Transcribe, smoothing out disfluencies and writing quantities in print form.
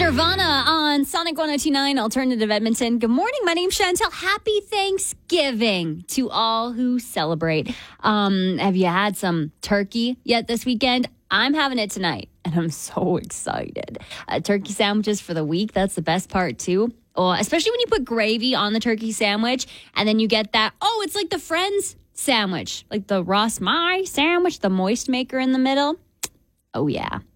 Nirvana on Sonic 102.9 Alternative Edmonton. Good morning. My name's Chantel. Happy Thanksgiving to all who celebrate. Have you had some turkey yet this weekend? I'm having it tonight, and I'm so excited. Turkey sandwiches for the week. That's the best part, too. Oh, especially when you put gravy on the turkey sandwich, and then you get that, it's like the Friends sandwich, like the Ross My sandwich, the moist maker in the middle. Oh, yeah.